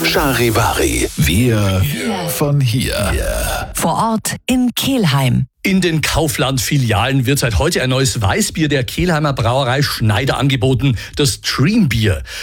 Charivari. Wir von hier. Vor Ort in Kelheim. In den Kaufland-Filialen wird seit heute ein neues Weißbier der Kelheimer Brauerei Schneider angeboten, das Dream Beer.